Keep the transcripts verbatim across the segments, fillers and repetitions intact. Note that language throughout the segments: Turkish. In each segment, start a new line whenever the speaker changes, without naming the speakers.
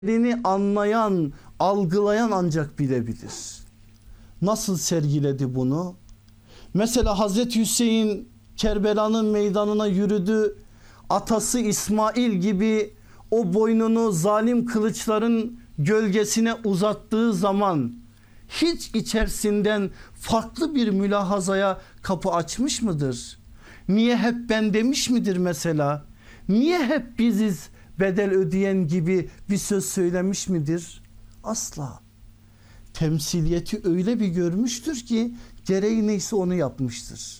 anlayan, algılayan ancak bilebilir. Nasıl sergiledi bunu? Mesela Hazreti Hüseyin Kerbela'nın meydanına yürüdü. Atası İsmail gibi o boynunu zalim kılıçların gölgesine uzattığı zaman hiç içerisinden farklı bir mülahazaya kapı açmış mıdır? Niye hep ben demiş midir mesela? Niye hep biziz bedel ödeyen gibi bir söz söylemiş midir? Asla. Temsiliyeti öyle bir görmüştür ki gereği neyse onu yapmıştır.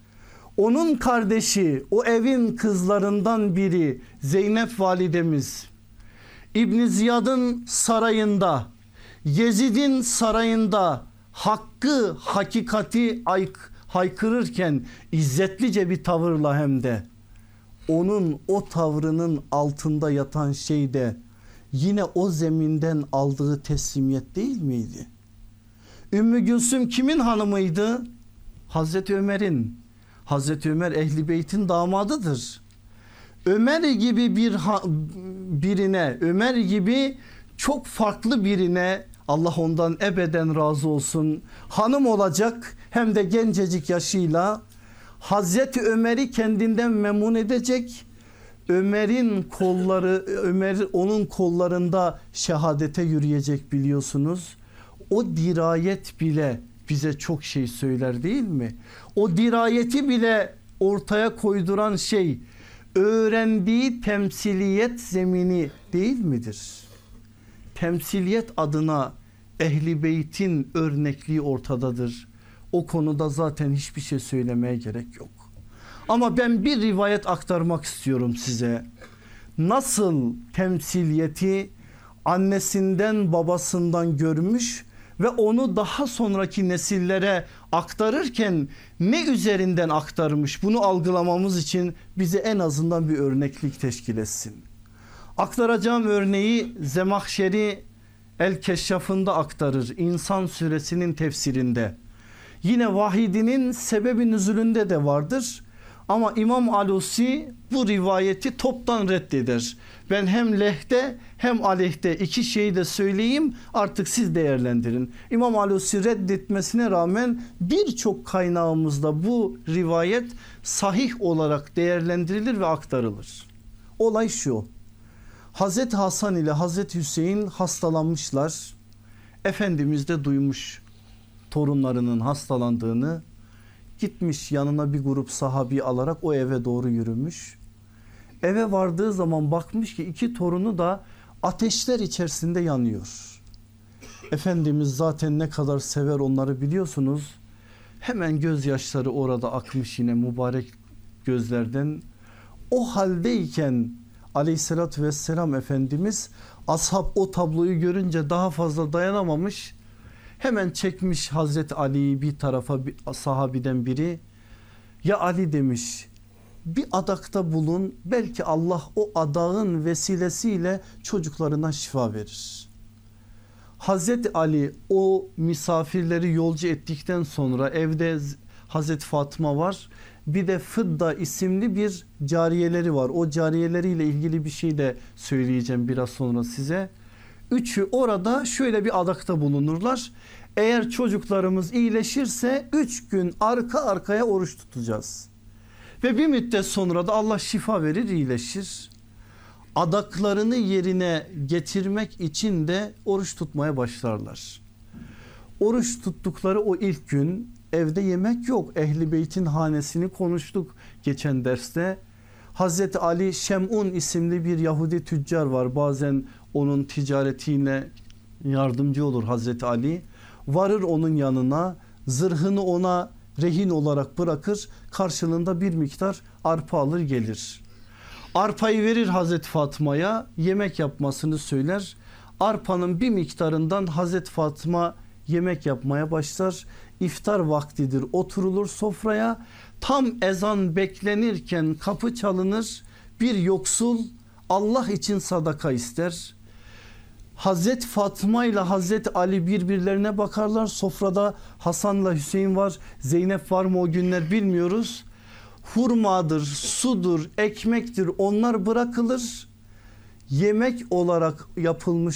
Onun kardeşi, o evin kızlarından biri Zeynep validemiz İbn Ziyad'ın sarayında, Yezid'in sarayında hakkı, hakikati haykırırken izzetlice bir tavırla, hem de onun o tavrının altında yatan şey de yine o zeminden aldığı teslimiyet değil miydi? Ümmü Gülsüm kimin hanımıydı? Hazreti Ömer'in. Hazreti Ömer Ehl-i Beyt'in damadıdır. Ömer gibi bir birine, Ömer gibi çok farklı birine, Allah ondan ebeden razı olsun, hanım olacak, hem de gencecik yaşıyla Hazreti Ömer'i kendinden memnun edecek. Ömer'in kolları, Ömer onun kollarında şehadete yürüyecek, biliyorsunuz. O dirayet bile bize çok şey söyler değil mi? O dirayeti bile ortaya koyduran şey öğrendiği temsiliyet zemini değil midir? Temsiliyet adına Ehl-i Beyt'in örnekliği ortadadır. O konuda zaten hiçbir şey söylemeye gerek yok. Ama ben bir rivayet aktarmak istiyorum size. Nasıl temsiliyeti annesinden babasından görmüş ve onu daha sonraki nesillere aktarırken ne üzerinden aktarmış, bunu algılamamız için bize en azından bir örneklik teşkil etsin. Aktaracağım örneği Zemahşeri El-Keşşaf'ında aktarır, İnsan suresinin tefsirinde. Yine Vahidinin sebebi nüzulünde de vardır. Ama İmam Alusi bu rivayeti toptan reddeder. Ben hem lehte hem aleyhte iki şeyi de söyleyeyim, artık siz değerlendirin. İmam Alusi reddetmesine rağmen birçok kaynağımızda bu rivayet sahih olarak değerlendirilir ve aktarılır. Olay şu: Hazreti Hasan ile Hazreti Hüseyin hastalanmışlar. Efendimiz de duymuş torunlarının hastalandığını. Gitmiş yanına bir grup sahabi alarak o eve doğru yürümüş. Eve vardığı zaman bakmış ki iki torunu da ateşler içerisinde yanıyor. Efendimiz zaten ne kadar sever onları biliyorsunuz. Hemen gözyaşları orada akmış yine mübarek gözlerden. O haldeyken aleyhissalatü vesselam Efendimiz, ashab o tabloyu görünce daha fazla dayanamamış. Hemen çekmiş Hazreti Ali'yi bir tarafa, bir sahabiden biri. Ya Ali demiş, bir adakta bulun, belki Allah o adağın vesilesiyle çocuklarına şifa verir. Hazreti Ali o misafirleri yolcu ettikten sonra evde Hazreti Fatıma var. Bir de Fıdda isimli bir cariyeleri var. O cariyeleriyle ilgili bir şey de söyleyeceğim biraz sonra size. Üçü orada şöyle bir adakta bulunurlar. Eğer çocuklarımız iyileşirse üç gün arka arkaya oruç tutacağız. Ve bir müddet sonra da Allah şifa verir, iyileşir. Adaklarını yerine getirmek için de oruç tutmaya başlarlar. Oruç tuttukları o ilk gün evde yemek yok. Ehl-i Beyt'in hanesini konuştuk geçen derste. Hazreti Ali, Şem'un isimli bir Yahudi tüccar var. Bazen onun ticaretiyle yardımcı olur Hazreti Ali. Varır onun yanına, zırhını ona rehin olarak bırakır, karşılığında bir miktar arpa alır gelir. Arpayı verir Hazreti Fatıma'ya, yemek yapmasını söyler. Arpanın bir miktarından Hazreti Fatıma yemek yapmaya başlar. İftar vaktidir, oturulur sofraya. Tam ezan beklenirken kapı çalınır. Bir yoksul Allah için sadaka ister. Hazreti Fatıma ile Hazreti Ali birbirlerine bakarlar. Sofrada Hasan'la Hüseyin var. Zeynep var mı o günler bilmiyoruz. Hurmadır, sudur, ekmektir, onlar bırakılır. yemek olarak yapılmış